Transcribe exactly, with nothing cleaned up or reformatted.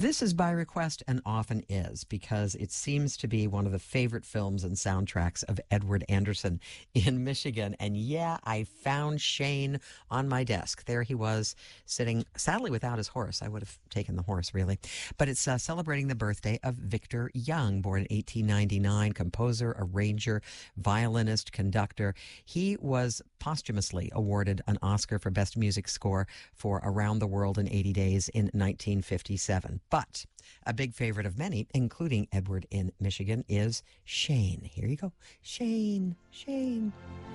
This is by request and often is because it seems to be one of the favorite films and soundtracks of Edward Anderson in Michigan. And yeah, I found Shane on my desk. There he was sitting, sadly without his horse. I would have taken the horse, really. But it's uh, celebrating the birthday of Victor Young, born in eighteen ninety-nine, composer, arranger, violinist, conductor. He was posthumously awarded an Oscar for Best Music Score for Around the World in eighty days in nineteen fifty-seven. But a big favorite of many, including Edward in Michigan, is Shane. Here you go. Shane, Shane.